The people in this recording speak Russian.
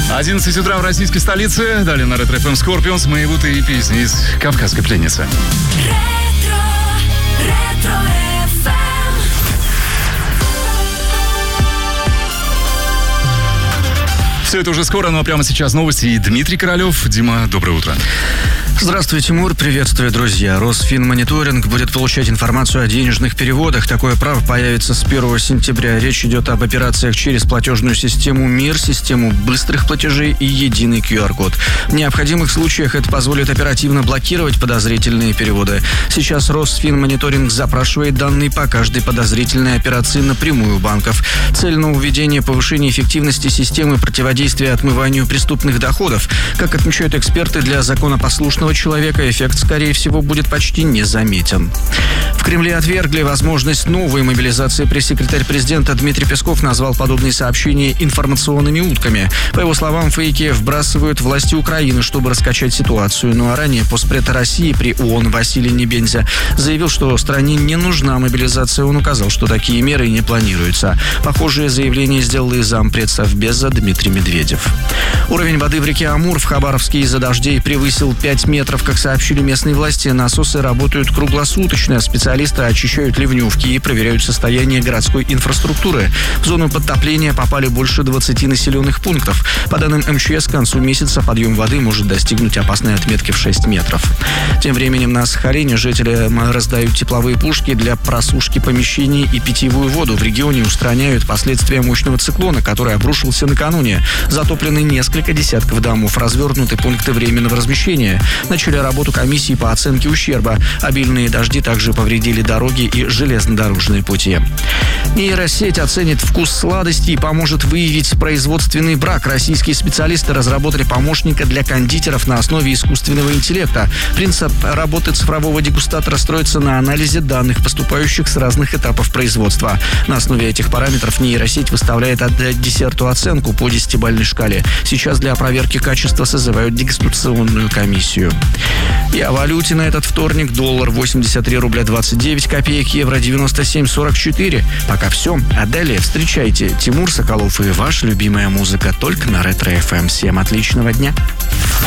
11 утра в российской столице. Далее на Ретро FM Scorpions, Моевуты и песни из «Кавказской пленницы». Все это уже скоро, но прямо сейчас новости. И Дмитрий Королев. Дима, доброе утро. Здравствуй, Тимур. Приветствую, друзья. Росфинмониторинг будет получать информацию о денежных переводах. Такое право появится с 1 сентября. Речь идет об операциях через платежную систему МИР, систему быстрых платежей и единый QR-код. В необходимых случаях это позволит оперативно блокировать подозрительные переводы. Сейчас Росфинмониторинг запрашивает данные по каждой подозрительной операции напрямую у банков. Цель нововведения – повышение эффективности системы противодействия отмыванию преступных доходов. Как отмечают эксперты, для законопослушного человека эффект, скорее всего, будет почти незаметен. В Кремле отвергли возможность новой мобилизации. Пресс-секретарь президента Дмитрий Песков назвал подобные сообщения информационными утками. По его словам, фейки вбрасывают власти Украины, чтобы раскачать ситуацию. Ну а ранее постпред России при ООН Василий Небензя заявил, что стране не нужна мобилизация. Он указал, что такие меры не планируются. Похожее заявление сделал и зампред Совбеза Дмитрий Медведев. Уровень воды в реке Амур в Хабаровске из-за дождей превысил 5 метров. Как сообщили местные власти, насосы работают круглосуточно. Специалисты очищают ливневки и проверяют состояние городской инфраструктуры. В зону подтопления попали больше 20 населенных пунктов. По данным МЧС, к концу месяца подъем воды может достигнуть опасной отметки в 6 метров. Тем временем на Сахалине жители раздают тепловые пушки для просушки помещений и питьевую воду. В регионе устраняют последствия мощного циклона, который обрушился накануне. Затоплены несколько десятков домов, развернуты пункты временного размещения. Начали работу комиссии по оценке ущерба. Обильные дожди также повредили дороги и железнодорожные пути. Нейросеть оценит вкус сладостей и поможет выявить производственный брак. Российские специалисты разработали помощника для кондитеров на основе искусственного интеллекта. Принцип работы цифрового дегустатора строится на анализе данных, поступающих с разных этапов производства. На основе этих параметров нейросеть выставляет десерту оценку по 10-бальной шкале. Сейчас для проверки качества созывают дегустационную комиссию. И о валюте на этот вторник. Доллар 83 рубля 29 копеек, евро 97,44. Пока все. А далее встречайте Тимур Соколов и ваша любимая музыка только на Ретро FM. Всем отличного дня.